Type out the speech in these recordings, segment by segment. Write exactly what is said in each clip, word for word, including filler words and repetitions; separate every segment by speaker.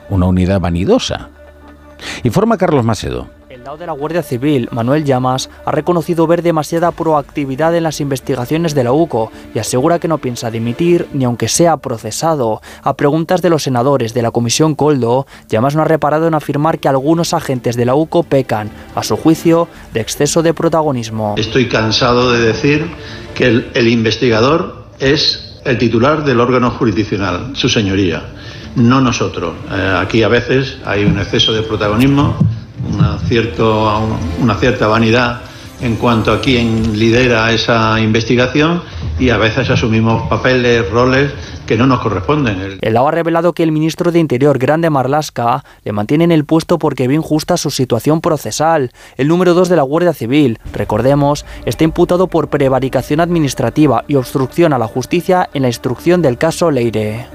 Speaker 1: una unidad vanidosa. Informa Carlos Macedo.
Speaker 2: El delegado de la Guardia Civil, Manuel Llamas, ha reconocido ver demasiada proactividad en las investigaciones de la U C O y asegura que no piensa dimitir ni aunque sea procesado. A preguntas de los senadores de la Comisión Koldo, Llamas no ha reparado en afirmar que algunos agentes de la U C O pecan, a su juicio, de exceso de protagonismo.
Speaker 3: Estoy cansado de decir que el, el investigador es el titular del órgano jurisdiccional, su señoría, no nosotros. Eh, aquí a veces hay un exceso de protagonismo, Una, cierto, una cierta vanidad en cuanto a quién lidera esa investigación y a veces asumimos papeles, roles que no nos corresponden.
Speaker 2: El D A O ha revelado que el ministro de Interior, Grande Marlaska, le mantiene en el puesto porque ve injusta su situación procesal. El número dos de la Guardia Civil, recordemos, está imputado por prevaricación administrativa y obstrucción a la justicia en la instrucción del caso Leire.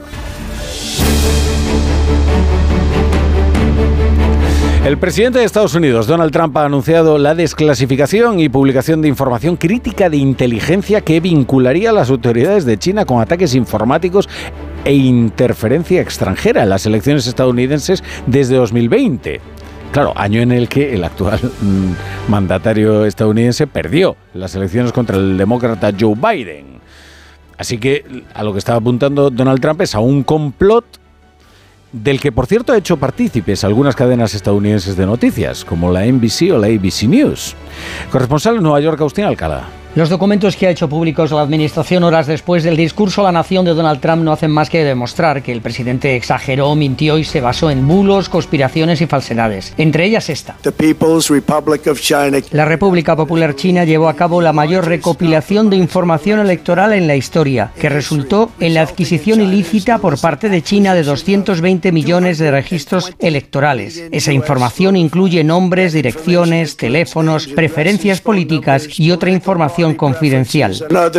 Speaker 1: El presidente de Estados Unidos, Donald Trump, ha anunciado la desclasificación y publicación de información crítica de inteligencia que vincularía a las autoridades de China con ataques informáticos e interferencia extranjera en las elecciones estadounidenses desde dos mil veinte. Claro, año en el que el actual mmm, mandatario estadounidense perdió las elecciones contra el demócrata Joe Biden. Así que a lo que estaba apuntando Donald Trump es a un complot del que, por cierto, ha hecho partícipes algunas cadenas estadounidenses de noticias, como la N B C o la A B C News. Corresponsal en Nueva York, Agustín Alcalá.
Speaker 4: Los documentos que ha hecho públicos la Administración horas después del discurso a la nación de Donald Trump no hacen más que demostrar que el presidente exageró, mintió y se basó en bulos, conspiraciones y falsedades. Entre ellas esta.
Speaker 5: The People's Republic of China.
Speaker 4: La República Popular China llevó a cabo la mayor recopilación de información electoral en la historia, que resultó en la adquisición ilícita por parte de China de doscientos veinte millones de registros electorales. Esa información incluye nombres, direcciones, teléfonos, preferencias políticas y otra información confidencial.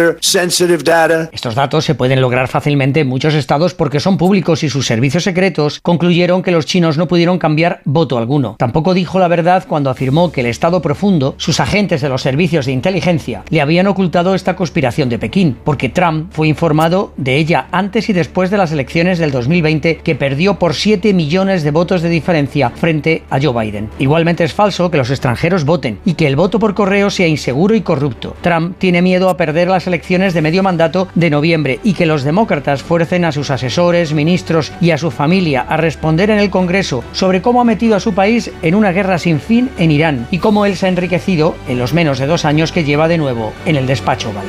Speaker 4: Estos datos se pueden lograr fácilmente en muchos estados porque son públicos y sus servicios secretos concluyeron que los chinos no pudieron cambiar voto alguno. Tampoco dijo la verdad cuando afirmó que el Estado profundo, sus agentes de los servicios de inteligencia, le habían ocultado esta conspiración de Pekín, porque Trump fue informado de ella antes y después de las elecciones del dos mil veinte, que perdió por siete millones de votos de diferencia frente a Joe Biden. Igualmente es falso que los extranjeros voten y que el voto por correo sea inseguro y corrupto. Trump tiene miedo a perder las elecciones de medio mandato de noviembre y que los demócratas fuercen a sus asesores, ministros y a su familia a responder en el Congreso sobre cómo ha metido a su país en una guerra sin fin en Irán y cómo él se ha enriquecido en los menos de dos años que lleva de nuevo en el despacho Oval.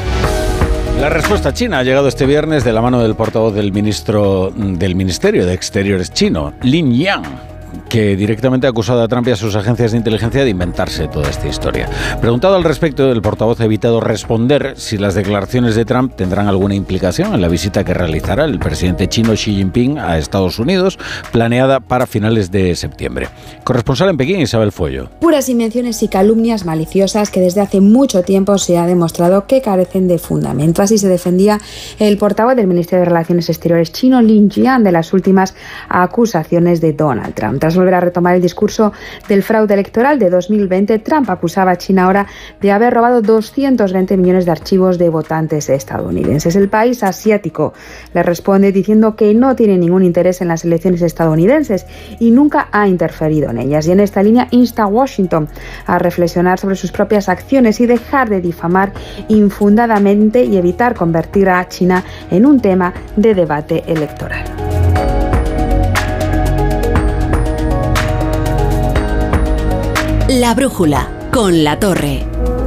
Speaker 1: La respuesta china ha llegado este viernes de la mano del portavoz del ministro del Ministerio de Exteriores chino, Lin Yang, que directamente ha acusado a Trump y a sus agencias de inteligencia de inventarse toda esta historia. Preguntado al respecto, el portavoz ha evitado responder si las declaraciones de Trump tendrán alguna implicación en la visita que realizará el presidente chino Xi Jinping a Estados Unidos, planeada para finales de septiembre. Corresponsal en Pekín, Isabel Fuello.
Speaker 6: Puras invenciones y calumnias maliciosas que desde hace mucho tiempo se ha demostrado que carecen de fundamento. Así se defendía el portavoz del Ministerio de Relaciones Exteriores chino, Lin Jian, de las últimas acusaciones de Donald Trump. Tras volver a retomar el discurso del fraude electoral de dos mil veinte, Trump acusaba a China ahora de haber robado doscientos veinte millones de archivos de votantes estadounidenses. El país asiático le responde diciendo que no tiene ningún interés en las elecciones estadounidenses y nunca ha interferido en ellas. Y en esta línea insta a Washington a reflexionar sobre sus propias acciones y dejar de difamar infundadamente y evitar convertir a China en un tema de debate electoral.
Speaker 7: La brújula, con La Torre.